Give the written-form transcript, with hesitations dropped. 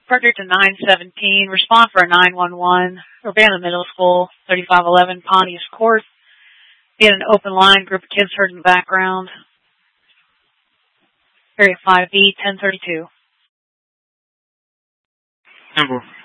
Frederick to 917. Respond for a 911. Urbana Middle School, 3511 Pontius Court. Be an open line. Group of kids heard in the background. Area 5B, 1032. Number